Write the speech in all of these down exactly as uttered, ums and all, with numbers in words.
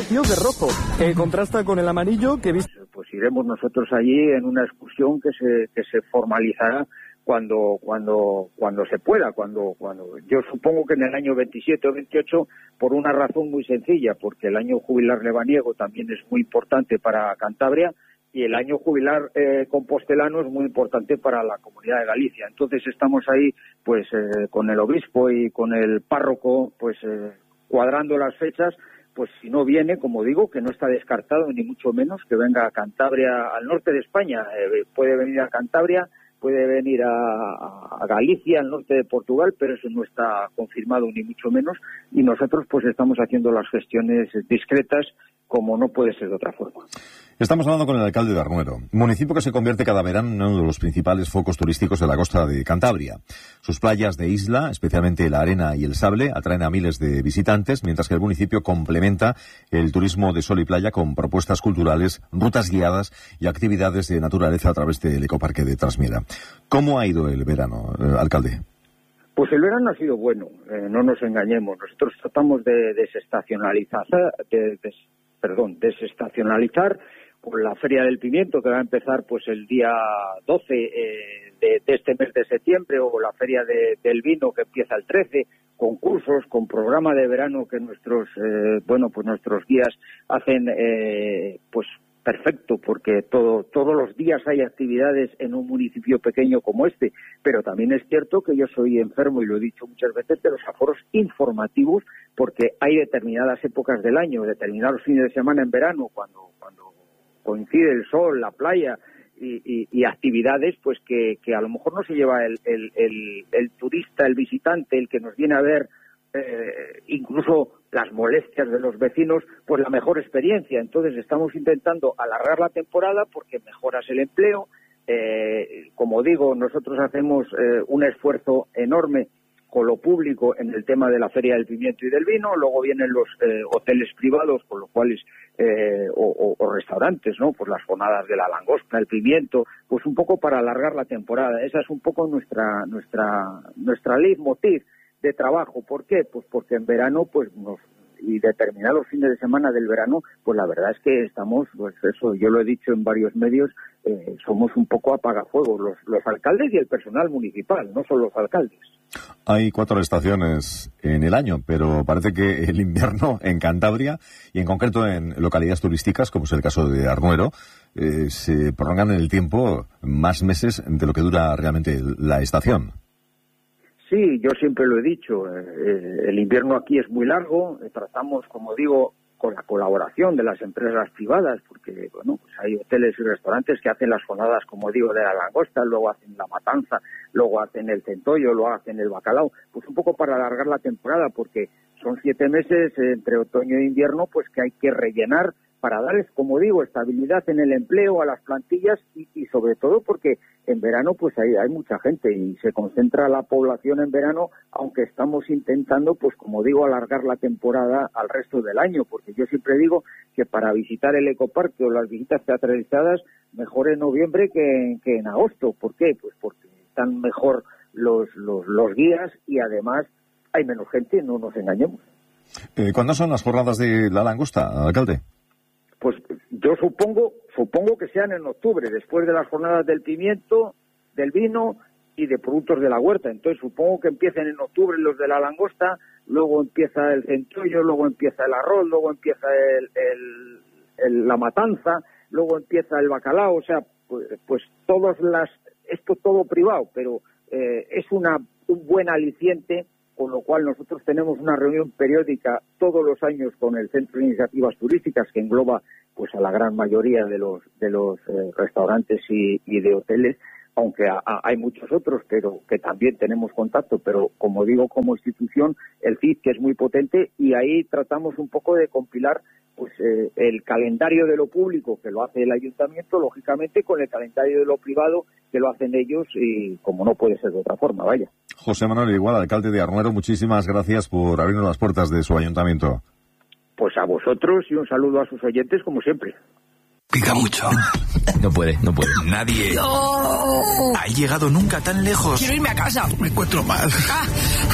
vestidos de rojo, que contrasta con el amarillo que viste. Pues iremos nosotros allí en una excursión que se que se formalizará cuando cuando cuando se pueda, cuando cuando yo supongo que en el año veintisiete o veintiocho, por una razón muy sencilla, porque el año jubilar lebaniego también es muy importante para Cantabria y el año jubilar eh, compostelano es muy importante para la Comunidad de Galicia. Entonces estamos ahí pues eh, con el obispo y con el párroco pues eh, cuadrando las fechas, pues si no viene, como digo, que no está descartado ni mucho menos que venga a Cantabria, al norte de España, eh, puede venir a Cantabria, puede venir a, a Galicia, al norte de Portugal, pero eso no está confirmado ni mucho menos, y nosotros pues estamos haciendo las gestiones discretas como no puede ser de otra forma. Estamos hablando con el alcalde de Arnuero, municipio que se convierte cada verano en uno de los principales focos turísticos de la costa de Cantabria. Sus playas de isla, especialmente la arena y el sable, atraen a miles de visitantes, mientras que el municipio complementa el turismo de sol y playa con propuestas culturales, rutas guiadas y actividades de naturaleza a través del ecoparque de Trasmiera. ¿Cómo ha ido el verano, eh, alcalde? Pues el verano ha sido bueno, eh, no nos engañemos. Nosotros tratamos de desestacionalizar, de, de, perdón, desestacionalizar con la Feria del Pimiento, que va a empezar pues el día doce eh, de, de este mes de septiembre, o la Feria de, del Vino, que empieza el trece, concursos, con programa de verano que nuestros, eh, bueno, pues nuestros guías hacen, eh, pues perfecto, porque todo, todos los días hay actividades en un municipio pequeño como este, pero también es cierto que yo soy enfermo, y lo he dicho muchas veces, de los aforos informativos, porque hay determinadas épocas del año, determinados fines de semana en verano, cuando, cuando coincide el sol, la playa y, y, y actividades pues que, que a lo mejor no se lleva el, el, el, el turista, el visitante, el que nos viene a ver, eh, incluso las molestias de los vecinos, pues la mejor experiencia. Entonces estamos intentando alargar la temporada porque mejoras el empleo. Eh, como digo, nosotros hacemos eh, un esfuerzo enorme con lo público en el tema de la Feria del Pimiento y del Vino. Luego vienen los eh, hoteles privados, con los cuales eh, o, o, o restaurantes, ¿no? Pues las jornadas de la langosta, el pimiento, pues un poco para alargar la temporada. Esa es un poco nuestra nuestra nuestra leitmotiv de trabajo. ¿Por qué? Pues porque en verano, pues nos y determinados fines de semana del verano, pues la verdad es que estamos, pues eso, yo lo he dicho en varios medios, eh, somos un poco apagafuegos, los, los alcaldes y el personal municipal, no solo los alcaldes. Hay cuatro estaciones en el año, pero parece que el invierno en Cantabria, y en concreto en localidades turísticas, como es el caso de Arnuero, eh, se prolongan en el tiempo más meses de lo que dura realmente la estación. Sí, yo siempre lo he dicho, eh, el invierno aquí es muy largo, eh, tratamos, como digo, con la colaboración de las empresas privadas, porque bueno, pues hay hoteles y restaurantes que hacen las jornadas, como digo, de la langosta, luego hacen la matanza, luego hacen el centollo, luego hacen el bacalao, pues un poco para alargar la temporada, porque son siete meses eh, entre otoño e invierno, pues que hay que rellenar para darles, como digo, estabilidad en el empleo a las plantillas y, y sobre todo porque en verano pues hay, hay mucha gente y se concentra la población en verano, aunque estamos intentando, pues como digo, alargar la temporada al resto del año, porque yo siempre digo que para visitar el ecoparque o las visitas teatralizadas, mejor en noviembre que, que en agosto. ¿Por qué? Pues porque están mejor los, los, los guías y además hay menos gente, no nos engañemos. Eh, ¿Cuándo son las jornadas de la langosta, alcalde? Pues yo supongo supongo que sean en octubre, después de las jornadas del pimiento, del vino y de productos de la huerta. Entonces supongo que empiecen en octubre los de la langosta, luego empieza el centollo, luego empieza el arroz, luego empieza el, el, el, la matanza, luego empieza el bacalao. O sea, pues, pues todas las esto todo privado, pero eh, es una un buen aliciente, con lo cual nosotros tenemos una reunión periódica todos los años con el Centro de Iniciativas Turísticas, que engloba pues a la gran mayoría de los de los eh, restaurantes y, y de hoteles, aunque a, a, hay muchos otros, pero que también tenemos contacto, pero como digo, como institución, el C I D, que es muy potente, y ahí tratamos un poco de compilar pues eh, el calendario de lo público, que lo hace el ayuntamiento, lógicamente, con el calendario de lo privado, que lo hacen ellos, y como no puede ser de otra forma, vaya. José Manuel Igual, alcalde de Arnuero, muchísimas gracias por abrirnos las puertas de su ayuntamiento. Pues a vosotros y un saludo a sus oyentes, como siempre. Pica mucho. No puede, no puede. Nadie ¡No! ha llegado nunca tan lejos. Quiero irme a casa. Me encuentro mal. Ah, ah.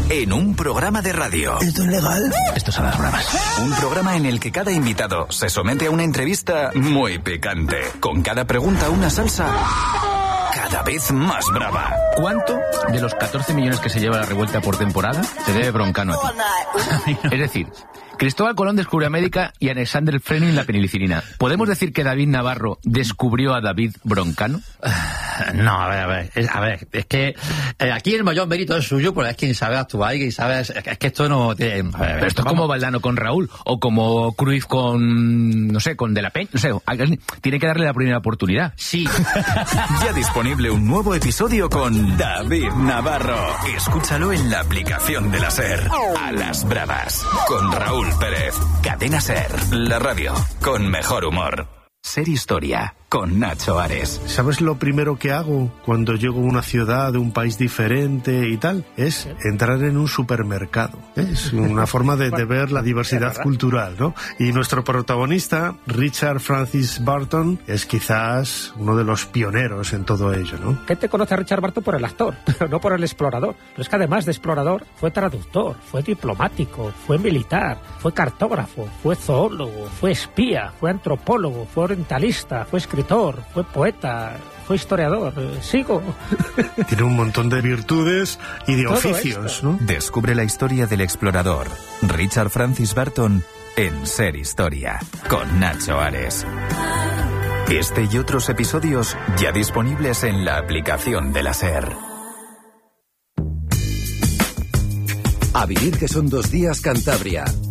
en un programa de radio. ¿Esto es legal? Esto son las bravas. Un programa en el que cada invitado se somete a una entrevista muy picante. Con cada pregunta una salsa cada vez más brava. ¿Cuánto de los catorce millones que se lleva la revuelta por temporada se debe Broncano a ti? Es decir, Cristóbal Colón descubrió a América y Alexander Fleming la penicilina. ¿Podemos decir que David Navarro descubrió a David Broncano? No, a ver, a ver, es, a ver, es que eh, aquí el mayor mérito es suyo, porque es quien sabe actuar y quien sabe, es, es que esto no tiene... A ver, Pero esto es como Valdano con Raúl, o como Cruyff con, no sé, con De la Peña, no sé, tiene que darle la primera oportunidad. Sí. Ya disponible un nuevo episodio con David Navarro. Escúchalo en la aplicación de la SER. A las bravas, con Raúl Pérez. Cadena SER, la radio con mejor humor. SER Historia, con Nacho Ares. ¿Sabes lo primero que hago cuando llego a una ciudad de un país diferente y tal? Es entrar en un supermercado. Es una forma de, de ver la diversidad cultural, ¿no? Y nuestro protagonista, Richard Francis Burton, es quizás uno de los pioneros en todo ello, ¿no? Gente conoce a Richard Burton por el actor, pero no por el explorador. Pero es que además de explorador, fue traductor, fue diplomático, fue militar, fue cartógrafo, fue zoólogo, fue espía, fue antropólogo, fue orientalista, fue escritor, fue poeta, fue historiador. Sigo. Tiene un montón de virtudes y de Todo oficios, esto. ¿no? Descubre la historia del explorador, Richard Francis Burton, en SER Historia, con Nacho Ares. Este y otros episodios ya disponibles en la aplicación de la SER. A vivir que son dos días Cantabria.